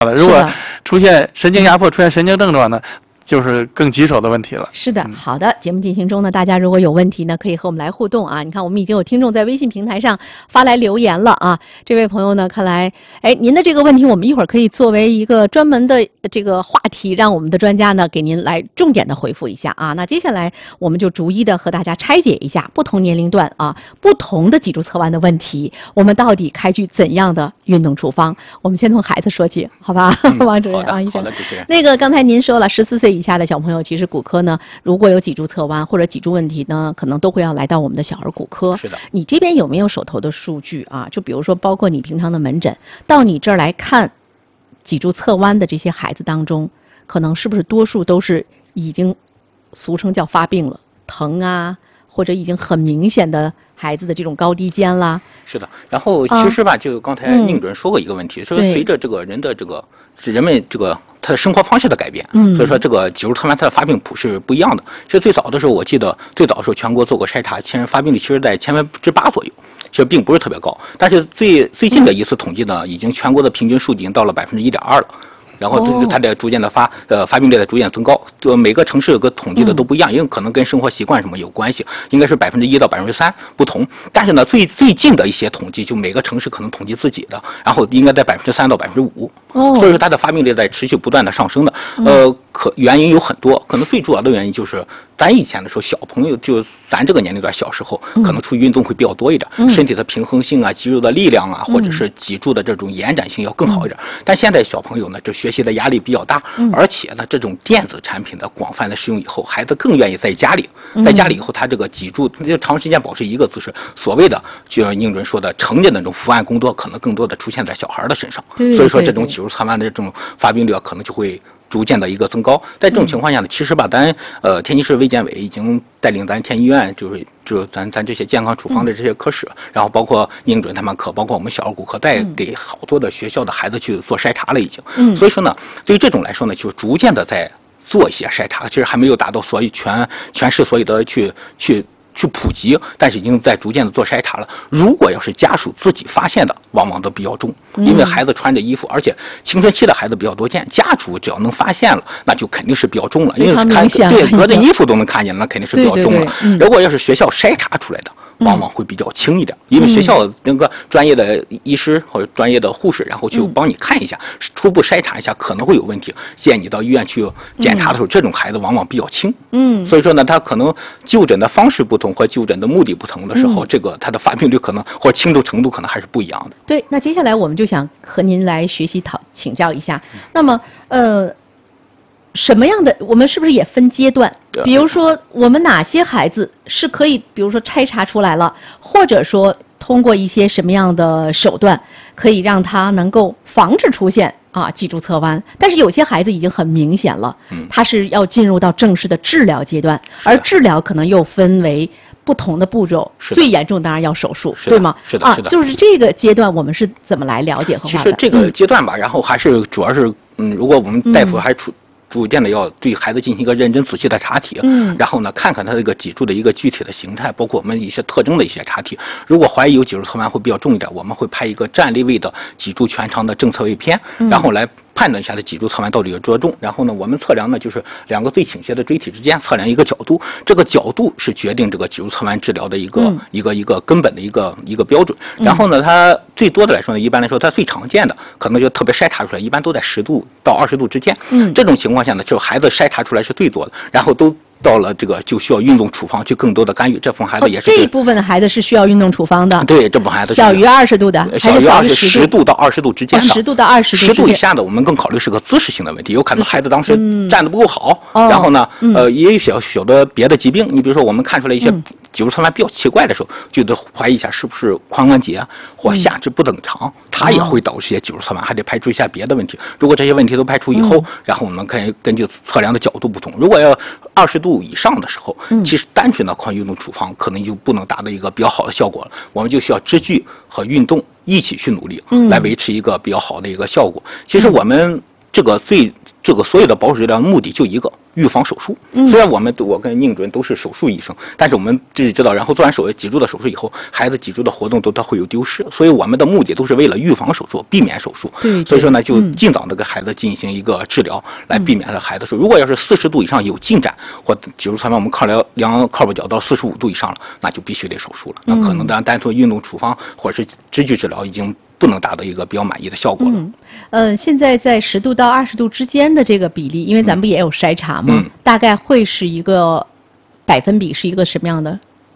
如果出现神经压迫、出现神经症状呢，就是更棘手的问题了。 是的，好的。节目进行中呢，大家如果有问题呢，可以和我们来互动啊。你看，我们已经有听众在微信平台上发来留言了啊。这位朋友呢，看来，您的这个问题，我们一会儿可以作为一个专门的这个话题，让我们的专家呢给您来重点的回复一下啊。那接下来我们就逐一的和大家拆解一下不同年龄段啊、不同的脊柱侧弯的问题，我们到底开具怎样的运动处方？我们先从孩子说起，好吧？王主任、王医生。 好的，主持人。 那个刚才您说了，14岁以下的小朋友，其实骨科呢，如果有脊柱侧弯或者脊柱问题呢，可能都会要来到我们的小儿骨科。 是的。 你这边有没有手头的数据啊？就比如说，包括你平常的门诊，到你这儿来看脊柱侧弯的这些孩子当中，可能是不是多数都是已经俗称叫发病了，疼啊，或者已经很明显的孩子的这种高低肩啦？ 是的。然后其实吧，就刚才宁主任说过一个问题，说随着这个人的人们他的生活方式的改变，所以说这个脊柱侧弯它的发病谱是不一样的。其实最早的时候，我记得最早的时候全国做过筛查，其实发病率其实在8%左右，其实并不是特别高。但是最近的一次统计呢，已经全国的平均数已经到了1.2%了。然后它的逐渐的发病率在逐渐增高，每个城市有个统计的都不一样，因为可能跟生活习惯什么有关系，应该是1%到3%不同。但是呢，最近的一些统计，就每个城市可能统计自己的，然后应该在3%到5%。所以说它的发病率在持续不断的上升的。原因有很多，可能最主要的原因就是咱以前的时候，小朋友就咱这个年龄段小时候，可能出于运动会比较多一点，身体的平衡性啊、肌肉的力量啊，或者是脊柱的这种延展性要更好一点。但现在小朋友呢，这学习的压力比较大，而且呢，这种电子产品的广泛的使用以后，孩子更愿意在家里以后，他这个脊柱就长时间保持一个姿势，所谓的就像宁主任说的，成人的那种伏案工作，可能更多的出现在小孩的身上。所以说，这种脊柱侧弯的这种发病率可能就会逐渐的一个增高。在这种情况下呢，其实吧，咱天津市卫健委已经带领咱天津医院，就咱这些健康处方的这些科室，然后包括宁主任他们科，包括我们小儿骨科，在给好多的学校的孩子去做筛查了已经。所以说呢，对于这种来说呢，就逐渐的在做一些筛查，其实还没有达到所有全市所有的去普及，但是已经在逐渐的做筛查了。如果要是家属自己发现的，往往都比较重，因为孩子穿着衣服，而且青春期的孩子比较多见，家属只要能发现了，那就肯定是比较重了，因为隔着衣服都能看见，那肯定是比较重了。如果要是学校筛查出来的，往往会比较轻一点，因为学校那个专业的医师或者专业的护士，然后去帮你看一下，初步筛查一下可能会有问题，建议你到医院去检查的时候，这种孩子往往比较轻。所以说呢，他可能就诊的方式不同或就诊的目的不同的时候，这个他的发病率可能或者轻度程度可能还是不一样的。 对，那接下来我们就想和您来学习请教一下，那么什么样的我们是不是也分阶段？比如说我们哪些孩子是可以，比如说筛查出来了，或者说通过一些什么样的手段，可以让他能够防止出现脊柱侧弯？但是有些孩子已经很明显了，他是要进入到正式的治疗阶段，而治疗可能又分为不同的步骤，最严重当然要手术，对吗？ 是的， 就是这个阶段我们是怎么来了解和判断？ 其实这个阶段吧，然后还是主要是如果我们大夫还逐渐的要对孩子进行一个认真仔细的查体，然后呢，看看他这个脊柱的一个具体的形态，包括我们一些特征的一些查体。如果怀疑有脊柱侧弯会比较重一点，我们会拍一个站立位的脊柱全长的正侧位片，然后来判断一下的脊柱侧弯到底有多重。然后呢，我们测量呢就是两个最倾斜的椎体之间测量一个角度，这个角度是决定这个脊柱侧弯治疗的一个根本的一个标准。然后呢，它最多的来说呢，一般来说它最常见的可能就特别筛查出来，一般都在10度到20度之间。这种情况下呢，就孩子筛查出来是最多的，然后都到了这个就需要运动处方去更多的干预。这部分孩子也是这一部分的孩子是需要运动处方的。 对，这部分孩子小于20度的， 小于10度到20度之间的。 10度到20度。 10度以下的，我们更考虑是个姿势性的问题，有可能孩子当时站得不够好，然后呢，也有小的别的疾病。你比如说，我们看出来一些脊柱侧弯比较奇怪的时候，就得怀疑一下是不是髋关节或下肢不等长，它也会导致一些脊柱侧弯，还得排除一下别的问题。如果这些问题都排除以后，然后我们可以根据测量的角度不同，如果要20度以上的时候，其实单纯的靠运动处方可能就不能达到一个比较好的效果了，我们就需要支具和运动一起去努力，来维持一个比较好的一个效果。其实我们这个所有的保守治疗的目的就一个， 预防手术。虽然我跟宁主任都是手术医生，但是我们自己知道，然后做完脊柱的手术以后，孩子脊柱的活动它会有丢失，所以我们的目的都是为了预防手术，避免手术。 对， 所以说呢，就尽早的给孩子进行一个治疗，来避免了孩子说，如果要是40度以上有进展，或脊柱侧面我们量靠谱角到45度以上了，那就必须得手术了。那可能单纯运动处方或者是支具治疗已经不能达到一个比较满意的效果了。 现在在10度到20度之间的这个比例，因为咱们不也有筛查吗？大概会是一个百分比，是一个什么样的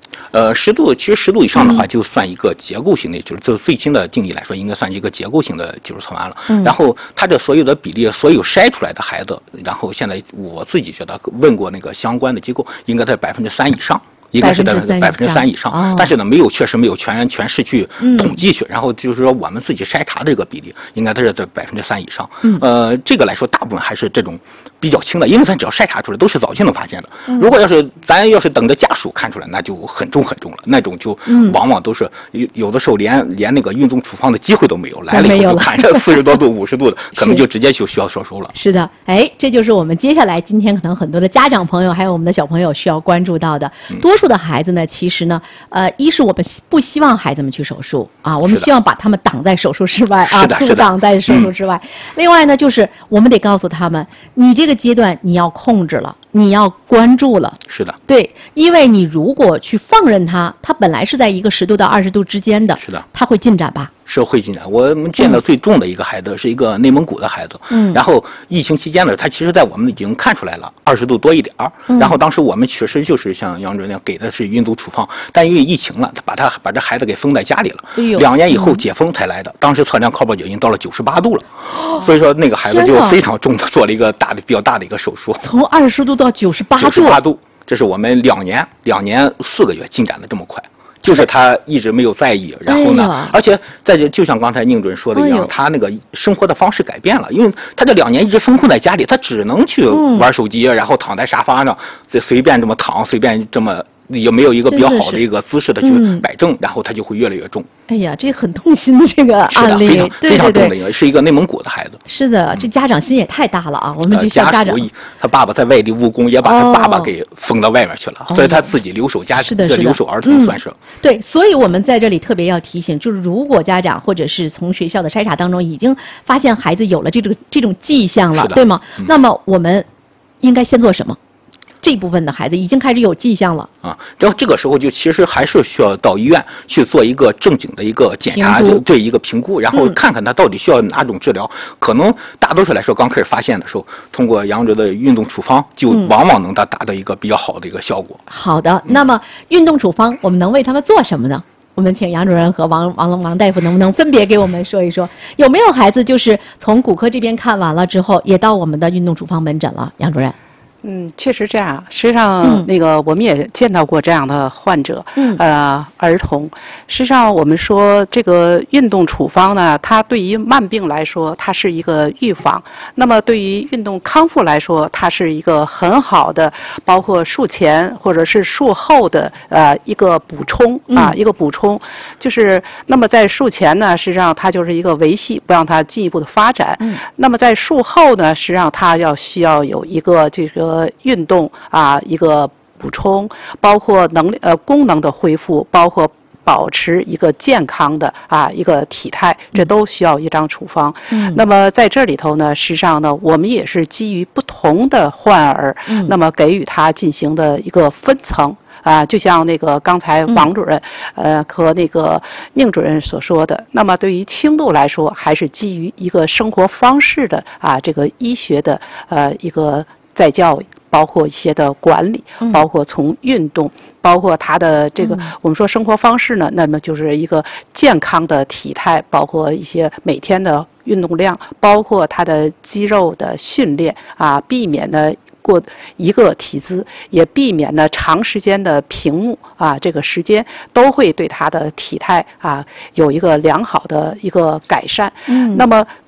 ？10度，其实10度以上的话，就算一个结构性的，就是最新的定义来说，应该算一个结构性的脊柱侧弯了。然后它这所有的比例，所有筛出来的孩子，然后现在我自己觉得问过那个相关的机构，应该在3%以上。应该是在3%以上，但是呢，确实没有全市去统计去，然后就是说我们自己筛查的这个比例，应该它是在3%以上。这个来说，大部分还是这种比较轻的，因为咱只要筛查出来都是早就能发现的。如果咱要是等着家属看出来，那就很重了，那种就往往都是有的时候连那个运动处方的机会都没有，来了以后就看着40多度、50度的，可能就直接就需要手术了。 是的，这就是我们接下来今天可能很多的家长朋友还有我们的小朋友需要关注到的。多数的孩子呢，其实呢，一是我们不希望孩子们去手术啊，我们希望把他们挡在手术之外啊，阻挡在手术之外。另外呢，就是我们得告诉他们，你这个阶段你要控制了，你要关注了。 是的， 对，因为你如果去放任他本来是在一个10度到20度之间的， 是的， 他会进展吧？ 是会进展。我们见到最重的一个孩子是一个内蒙古的孩子，然后疫情期间呢，他其实在我们已经看出来了20度多一点然后当时我们确实就是像杨主任那样给的是运动处方，但因为疫情了，他把这孩子给封在家里了，2年以后解封才来的。当时测量靠谱角已经到了98度了，所以说那个孩子就非常重的做了一个比较大的一个手术， 从20度到98度， 这是我们2年4个月进展的这么快。就是他一直没有在意，然后呢，而且就像刚才宁主任说的一样，他那个生活的方式改变了，因为他这2年一直封控在家里，他只能去玩手机，然后躺在沙发上，随便这么躺，随便这么。也没有一个比较好的一个姿势的去摆正，然后他就会越来越重。 哎呀，这很痛心的这个案例， 非常重的一个，是一个内蒙古的孩子。 是的，这家长心也太大了啊！我们这小家长， 他爸爸在外地务工，也把他爸爸给封到外面去了，所以他自己留守家庭，这留守儿童算是。 对，所以我们在这里特别要提醒，就是如果家长或者是从学校的筛查当中已经发现孩子有了这种迹象了，对吗？那么我们应该先做什么？这部分的孩子已经开始有迹象了啊，然后这个时候就其实还是需要到医院去做一个正经的一个检查，对一个评估，然后看看他到底需要哪种治疗。可能大多数来说，刚开始发现的时候，通过杨主任的运动处方，就往往能达到一个比较好的一个效果。 好的，那么运动处方我们能为他们做什么呢？我们请杨主任和王大夫能不能分别给我们说一说，有没有孩子就是从骨科这边看完了之后，也到我们的运动处方门诊了？杨主任。 确实这样。实际上，那个我们也见到过这样的患者，儿童。实际上，我们说这个运动处方呢，它对于慢病来说，它是一个预防；那么对于运动康复来说，它是一个很好的，包括术前或者是术后的一个补充一个补充。就是那么在术前呢，实际上它就是一个维系，不让它进一步的发展。那么在术后呢，实际上它需要有一个这个运动一个补充，包括功能的恢复，包括保持一个健康的一个体态，这都需要一张处方。那么在这里头呢，实际上呢，我们也是基于不同的患儿，那么给予他进行的一个分层。就像那个刚才王主任和那个宁主任所说的，那么对于轻度来说，还是基于一个生活方式的这个医学的一个再教育，包括一些的管理，包括从运动，包括他的这个我们说生活方式呢，那么就是一个健康的体态，包括一些每天的运动量，包括他的肌肉的训练避免呢过一个体姿，也避免呢长时间的屏幕这个时间都会对他的体态有一个良好的一个改善。那么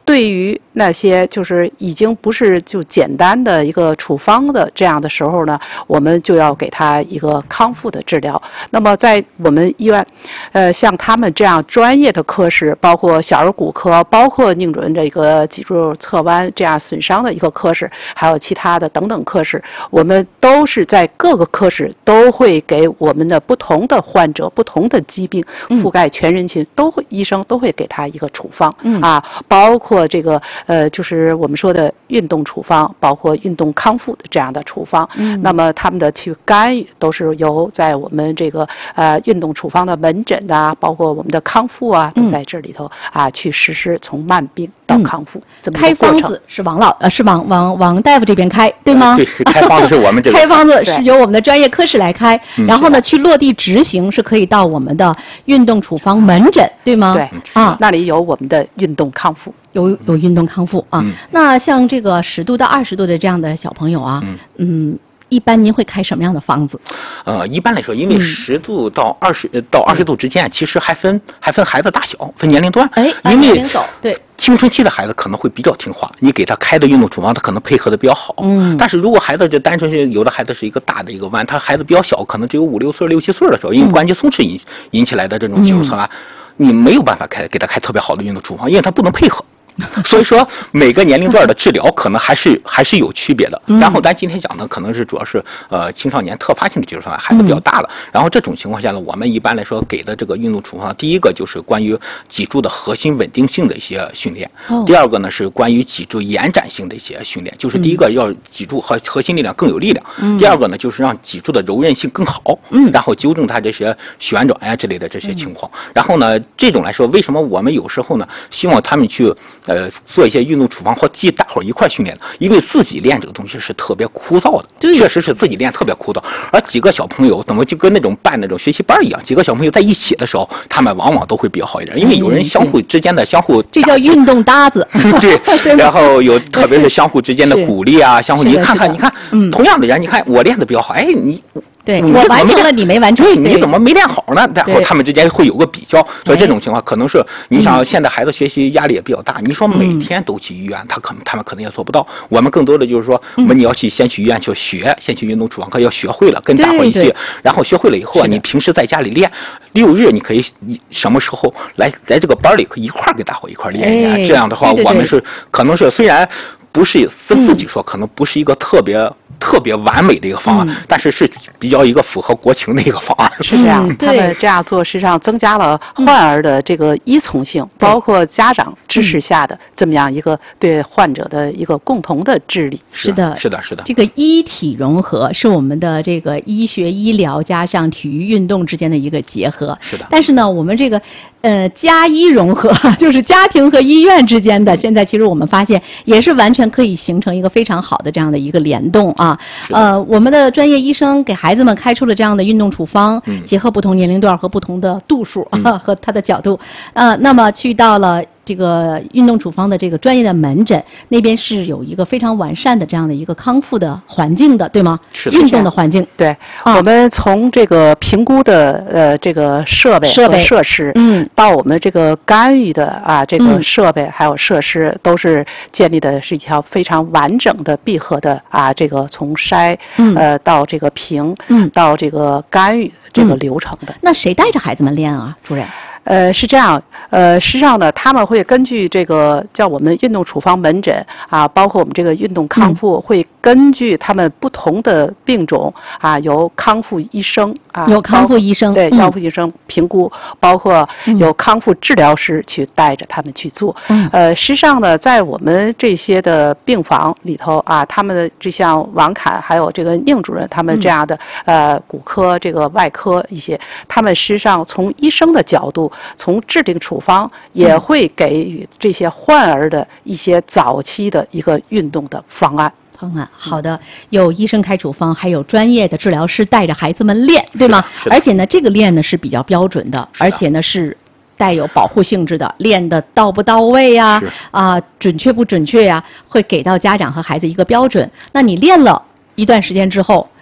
对于那些就是已经不是就简单的一个处方的这样的时候呢，我们就要给他一个康复的治疗。那么在我们医院，像他们这样专业的科室，包括小儿骨科，包括宁准这个脊柱侧弯这样损伤的一个科室，还有其他的等等科室，我们都是在各个科室都会给我们的不同的患者、不同的疾病覆盖全人群，医生都会给他一个处方包括这个就是我们说的运动处方，包括运动康复的这样的处方。那么他们的去干预都是由在我们这个运动处方的门诊包括我们的康复都在这里头去实施从慢病到康复这么一个过程。 开方子是王大夫这边开，对吗？ 对，开方子是我们这个。 开方子是由我们的专业科室来开，然后呢去落地执行是可以到我们的运动处方门诊，对吗？ 对那里有我们的运动康复。 有运动康复那像这个10度到20度的这样的小朋友一般您会开什么样的方子？ 一般来说，因为10度到20度之间，其实还分孩子大小，分年龄段。因为对青春期的孩子可能会比较听话，你给他开的运动处方，他可能配合的比较好。但是如果孩子这单纯是有的孩子是一个大的一个弯，他孩子比较小，可能只有5、6岁、6、7岁的时候，因为关节松弛引起来的这种脊柱侧弯，你没有办法给他开特别好的运动处方，因为他不能配合。所以说每个年龄段的治疗可能还是有区别的。然后咱今天讲的可能是主要是青少年特发性的脊柱侧弯，孩子比较大了。然后这种情况下呢，我们一般来说给的这个运动处方，第一个就是关于脊柱的核心稳定性的一些训练，第二个呢是关于脊柱延展性的一些训练，就是第一个要脊柱和核心力量更有力量，第二个呢就是让脊柱的柔韧性更好，然后纠正它这些旋转之类的这些情况。然后呢，这种来说，为什么我们有时候呢希望他们去做一些运动处方或大伙儿一块训练，因为自己练这个东西是特别枯燥的，确实是自己练特别枯燥。而几个小朋友怎么就跟那种办那种学习班一样，几个小朋友在一起的时候，他们往往都会比较好一点，因为有人相互之间的这叫运动搭子。 对，然后有特别是相互之间的鼓励相互你看，同样的人，你看我练的比较好， 对，我完成了，你没完成， 你怎么没练好呢？然后他们之间会有个比较，所以这种情况可能是你想现在孩子学习压力也比较大，你说每天都去医院，他们可能也做不到。我们更多的就是说，你要先去医院去学，先去运动处方课要学会了，跟大伙一起，然后学会了以后你平时在家里练，6日你可以什么时候来这个班里可以一块跟大伙一块练一练。这样的话，我们是可能是虽然不是自己说，可能不是一个特别完美的一个方案，但是比较一个符合国情的一个方案。 是这样，他们这样做实际上增加了患儿的这个依从性，包括家长支持下的这么样一个对患者的一个共同的治理。 是的。这个医体融合是我们的这个医学医疗加上体育运动之间的一个结合。 是的。 但是呢，我们这个家医融合，就是家庭和医院之间的，现在其实我们发现也是完全可以形成一个非常好的这样的一个联动我们的专业医生给孩子们开出了这样的运动处方，结合不同年龄段和不同的度数和他的角度，那么去到了这个运动处方的这个专业的门诊那边是有一个非常完善的这样的一个康复的环境的，对吗？ 是的。 运动的环境。 对，我们从这个评估的这个设备设施，到我们这个干预的这个设备还有设施，都是建立的是一条非常完整的闭合的这个从筛到这个评到这个干预这个流程的。 那谁带着孩子们练啊，主任？ 是这样，实际上呢，他们会根据这个叫我们运动处方门诊包括我们这个运动康复，会根据他们不同的病种由康复医生有康复医生对康复医生评估，包括有康复治疗师去带着他们去做。实际上呢，在我们这些的病房里头他们的就像王侃还有这个宁主任他们这样的骨科这个外科一些，他们实际上从医生的角度。从制定处方也会给予这些患儿的一些早期的一个运动的方案。 好的，有医生开处方，还有专业的治疗师带着孩子们练，对吗？而且呢，这个练呢是比较标准的，而且呢是带有保护性质的，练的到不到位呀？准确不准确呀？会给到家长和孩子一个标准。那你练了一段时间之后，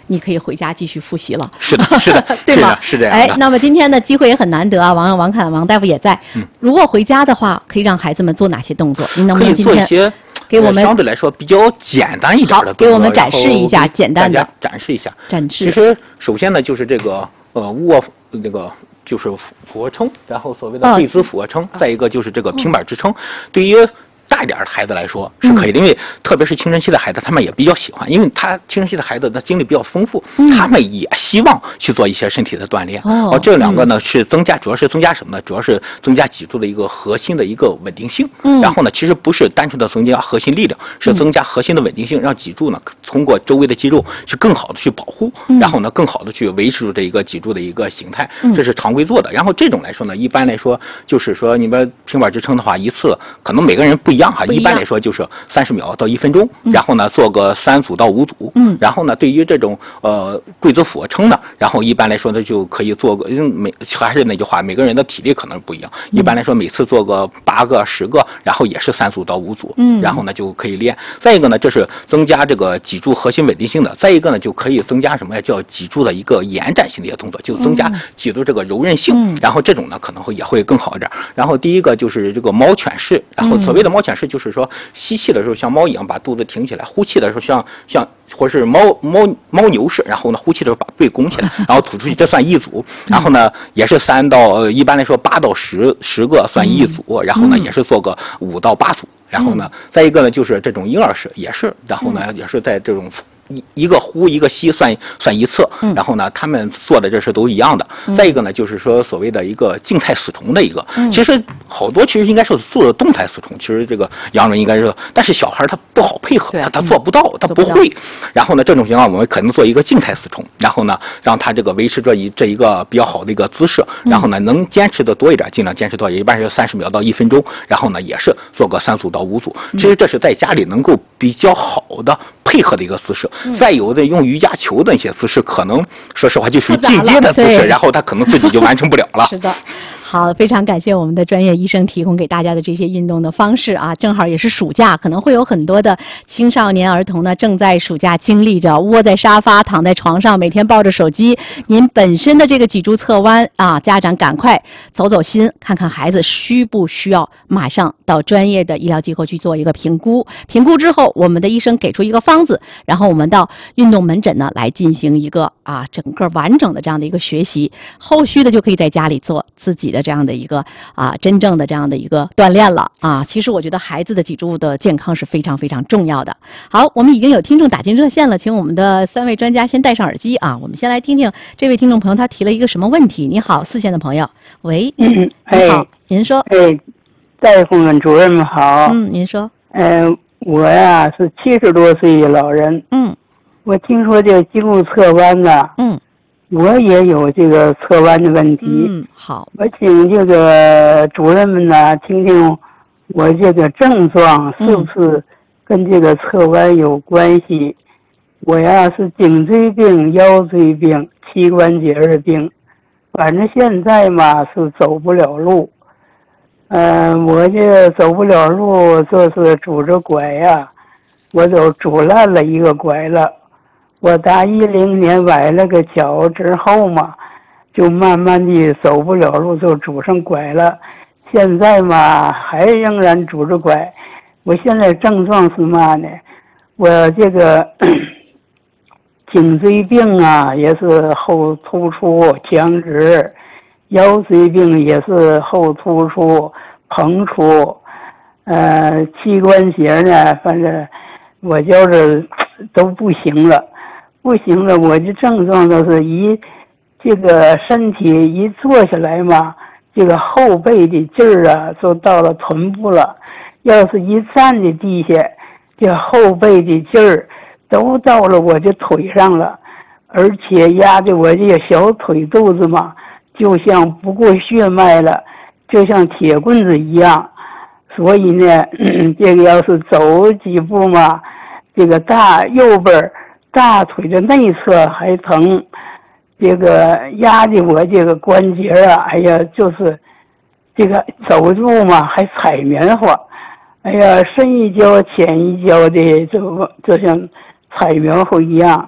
你可以回家继续复习了。 是的，是的， 对吗？ 是这样的。 哎，那么今天呢，机会也很难得啊，王大夫也在。如果回家的话，可以让孩子们做哪些动作？您能不能今天给我们相对来说比较简单一点的动作， 给我们展示一下简单的， 展示一下。 其实首先呢，就是这个那个就是俯卧撑，然后所谓的跪姿俯卧撑，再一个就是这个平板支撑，对于大一点的孩子来说是可以的，因为特别是青春期的孩子，他们也比较喜欢，因为他青春期的孩子的经历比较丰富，他们也希望去做一些身体的锻炼。这两个呢是主要是增加什么呢？主要是增加脊柱的一个核心的一个稳定性。然后呢，其实不是单纯的增加核心力量，是增加核心的稳定性，让脊柱呢通过周围的肌肉去更好的去保护，然后呢更好的去维持住这一个脊柱的一个形态，这是常规做的。然后这种来说呢，一般来说就是说你们平板支撑的话，一次可能每个人不一样哈，一般来说就是30秒到1分钟，然后呢做个3组到5组，然后呢对于这种跪姿俯卧撑呢，然后一般来说呢就可以做个还是那句话，每个人的体力可能不一样，一般来说每次做个8个10个，然后也是3组到5组，然后呢就可以练。再一个呢，这是增加这个脊柱核心稳定性的；再一个呢，就可以增加什么呀？叫脊柱的一个延展性的一些动作，就增加脊柱这个柔韧性。然后这种呢可能也会更好一点。然后第一个就是这个猫犬式，然后所谓的猫犬式就是说吸气的时候像猫一样把肚子挺起来，呼气的时候像或是猫牛式，然后呢呼气的时候把背拱起来，然后吐出去，这算1组。然后呢也是一般来说8到10个算1组，然后呢也是做个5到8组。然后呢再一个呢就是这种婴儿式也是，然后呢也是在这种一个呼一个吸算1次，然后呢他们做的这是都一样的。再一个呢就是说所谓的一个静态死虫的一个，其实好多其实应该是做的动态死虫，其实这个洋人应该是，但是小孩他不好配合，他做不到，他不会。然后呢这种情况我们可能做一个静态死虫，然后呢让他这个维持这一个比较好的一个姿势，然后呢能坚持的多一点，尽量坚持多一点，一般是30秒到1分钟，然后呢也是做个3组到5组。其实这是在家里能够比较好的配合的一个姿势。再有的用瑜伽球的一些姿势，可能说实话就是进阶的姿势，然后他可能自己就完成不了了。 是的。好，非常感谢我们的专业医生提供给大家的这些运动的方式啊！正好也是暑假，可能会有很多的青少年儿童呢，正在暑假经历着窝在沙发、躺在床上，每天抱着手机。您本身的这个脊柱侧弯啊，家长赶快走走心，看看孩子需不需要马上到专业的医疗机构去做一个评估。评估之后，我们的医生给出一个方子，然后我们到运动门诊呢来进行一个整个完整的这样的一个学习。后续的就可以在家里做自己的这样的一个真正的这样的一个锻炼了啊！其实我觉得孩子的脊柱的健康是非常非常重要的。好，我们已经有听众打进热线了，请我们的3位专家先戴上耳机啊！我们先来听听这位听众朋友他提了一个什么问题。你好，4线的朋友，喂，你好，您说。 戴副主任们好。 您说。 我呀是70多岁的老人。我听说这颈部侧弯呢。我也有这个侧弯的问题。 好， 我请这个主任们呢听听我这个症状是不是跟这个侧弯有关系。我呀是颈椎病、腰椎病、膝关节的病，反正现在嘛是走不了路。我这走不了路，就是拄着拐呀，我都拄烂了一个拐了。我打10年崴了个脚之后嘛，就慢慢的走不了路，就拄上拐了。现在嘛还仍然拄着拐。我现在症状是嘛呢？我这个颈椎病啊也是后突出僵直，腰椎病也是后突出膨出，膝关节呢反正我就是都不行了。我的症状都是这个身体一坐下来嘛，这个后背的劲儿啊就到了臀部了，要是一站在地下，这后背的劲儿都到了我的腿上了，而且压着我这个小腿肚子嘛，就像不过血脉了，就像铁棍子一样。所以呢这个要是走几步嘛，这个右边大腿的内侧还疼，这个压的我这个关节啊，哎呀，就是这个走路嘛还踩棉花，哎呀，深一脚浅一脚的，就像踩棉花一样。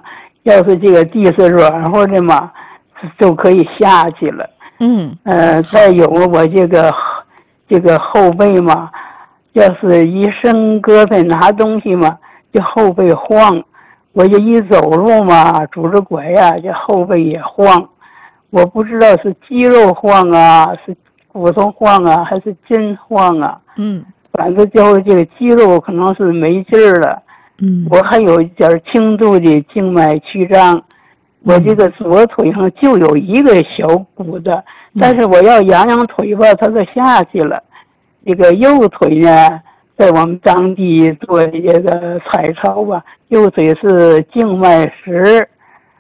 要是这个地是软和的嘛，就可以下去了。再有我这个后背嘛，要是一伸胳膊拿东西嘛，这后背晃。我这一走路嘛，拄着拐呀，这后背也晃。我不知道是肌肉晃啊，是骨头晃啊，还是筋晃啊。反正就这个肌肉可能是没劲儿了。我还有一点轻度的静脉曲张。我这个左腿上就有一个小鼓的，但是我要扬扬腿吧，它就下去了。这个右腿呢，在我们当地做这个彩超吧，右腿是静脉10。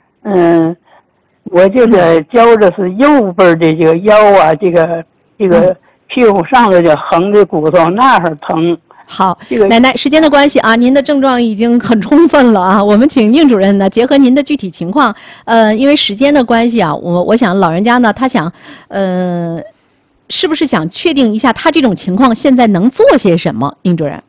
我这个教的是右边的这个腰啊，这个屁股上的这横的骨头那儿疼。 好，奶奶，时间的关系啊，您的症状已经很充分了啊。我们请宁主任呢，结合您的具体情况，因为时间的关系啊，我想老人家呢，他想，是不是想确定一下他这种情况现在能做些什么？宁主任，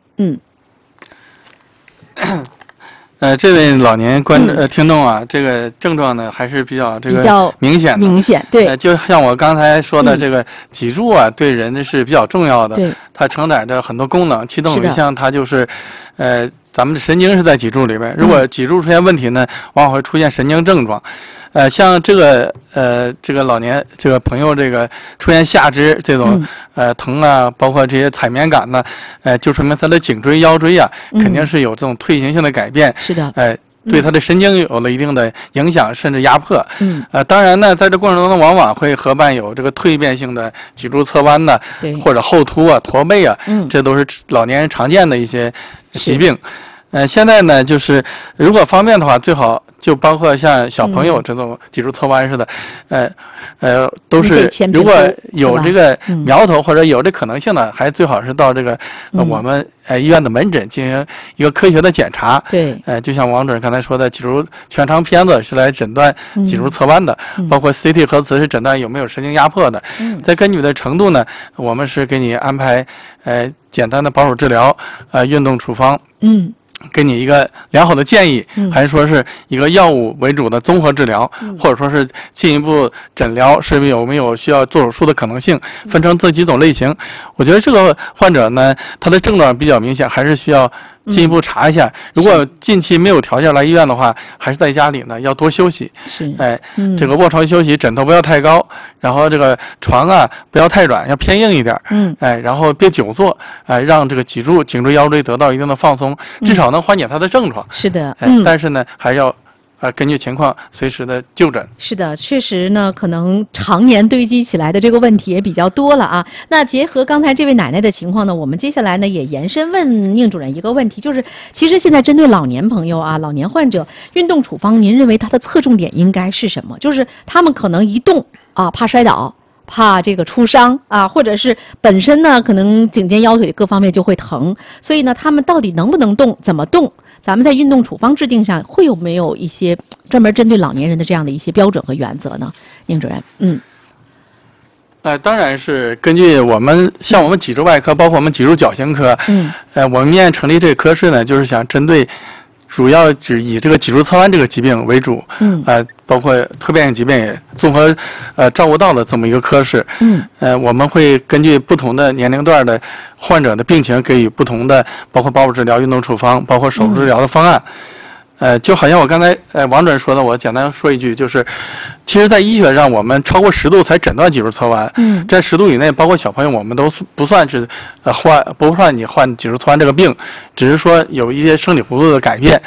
这位老年听众啊，这个症状呢还是比较明显的。 明显，对。 就像我刚才说的，这个脊柱啊，对人是比较重要的。 对。 它承载着很多功能，其中有一项它就是，咱们的神经是在脊柱里边。如果脊柱出现问题呢，往往会出现神经症状。像这个老年这个朋友，这个出现下肢这种疼啊，包括这些踩棉感呢，就说明他的颈椎、腰椎啊，肯定是有这种退行性的改变。 是的。 对他的神经有了一定的影响，甚至压迫。当然呢，在这过程中呢，往往会合伴有这个蜕变性的脊柱侧弯呢，或者后凸啊、驼背啊，这都是老年人常见的一些疾病。现在呢，就是如果方便的话，最好就包括像小朋友这种脊柱侧弯似的，都是如果有这个苗头或者有这可能性呢，还最好是到这个我们医院的门诊进行一个科学的检查。 对， 就像王主任刚才说的，脊柱全长片子是来诊断脊柱侧弯的，包括 CT 核磁是诊断有没有神经压迫的。再根据的程度呢，我们是给你安排简单的保守治疗，运动处方。给你一个良好的建议，还是说是一个药物为主的综合治疗，或者说是进一步诊疗，是不是有没有需要做手术的可能性？分成这几种类型。我觉得这个患者呢，他的症状比较明显，还是需要进一步查一下。如果近期没有条件来医院的话，还是在家里呢要多休息。这个卧床休息，枕头不要太高，然后这个床啊不要太软，要偏硬一点。然后别久坐，让这个脊柱、颈椎、腰椎得到一定的放松，至少能缓解他的症状。 是的。 但是呢，还要根据情况随时的就诊。 是的，确实呢，可能常年堆积起来的这个问题也比较多了啊。那结合刚才这位奶奶的情况呢，我们接下来呢也延伸问宁主任一个问题，就是其实现在针对老年朋友啊、老年患者，运动处方您认为它的侧重点应该是什么？就是他们可能一动啊，怕摔倒，怕这个出伤啊，或者是本身呢可能颈肩腰腿各方面就会疼，所以呢他们到底能不能动，怎么动？咱们在运动处方制定上会有没有一些专门针对老年人的这样的一些标准和原则呢？宁主任， 当然是根据我们像我们脊柱外科，包括我们脊柱矫形科，我们医院成立这个科室呢，就是想针对主要只以这个脊柱侧弯这个疾病为主，包括突变性疾病也综合照顾到了这么一个科室，我们会根据不同的年龄段的患者的病情，给予不同的包括保守治疗、运动处方，包括手术治疗的方案。就好像我刚才王主任说的，我简单说一句，就是其实在医学上，我们超过10度才诊断脊柱侧弯，在10度以内，包括小朋友，我们都不算是不算你患脊柱侧弯这个病，只是说有一些生理弧度的改变。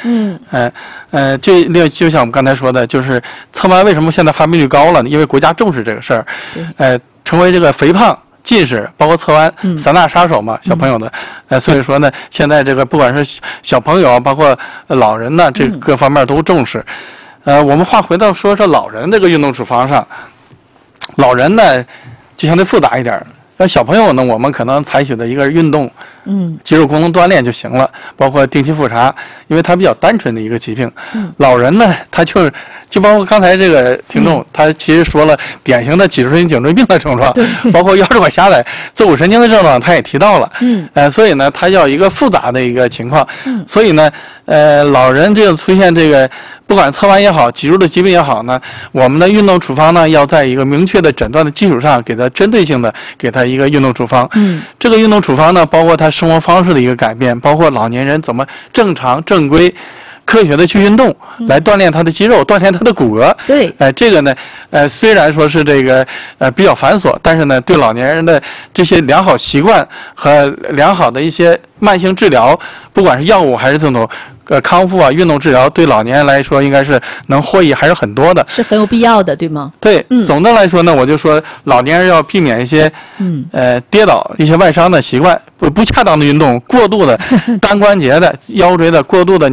就像我们刚才说的，就是侧弯为什么现在发病率高了呢？因为国家重视这个事儿，成为这个肥胖、近视包括侧弯3大杀手嘛，小朋友的，所以说呢，现在这个不管是小朋友包括老人呢，这各方面都重视。我们话回到说老人这个运动处方上，老人呢就相对复杂一点。那小朋友呢，我们可能采取的一个运动，肌肉功能锻炼就行了，包括定期复查，因为它比较单纯的一个疾病。老人呢，他就包括刚才这个听众，他其实说了典型的脊柱神经颈椎病的症状，包括腰椎管狭窄、坐骨神经的症状，他也提到了。所以呢，他要一个复杂的一个情况。所以呢，老人这个出现这个不不管侧弯也好，脊柱的疾病也好呢，我们的运动处方呢，要在一个明确的诊断的基础上，给他针对性的给他一个运动处方。这个运动处方呢，包括他生活方式的一个改变，包括老年人怎么正常正规科学的去运动，来锻炼他的肌肉，锻炼他的骨骼。 对， 这个呢，虽然说是这个比较繁琐，但是呢，对老年人的这些良好习惯和良好的一些慢性治疗，不管是药物还是这种康复啊、运动治疗，对老年人来说应该是能获益还是很多的， 是很有必要的，对吗？ 对，总的来说呢，我就说老年人要避免一些跌倒、一些外伤的习惯，不恰当的运动、过度的单关节的、腰椎的过度的。